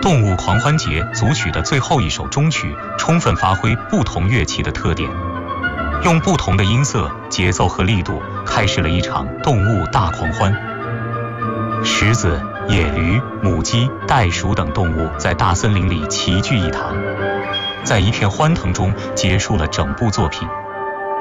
动物狂欢节组曲的最后一首终曲，充分发挥不同乐器的特点，用不同的音色、节奏和力度，开始了一场动物大狂欢。狮子、野驴、母鸡、袋鼠等动物在大森林里齐聚一堂，在一片欢腾中结束了整部作品。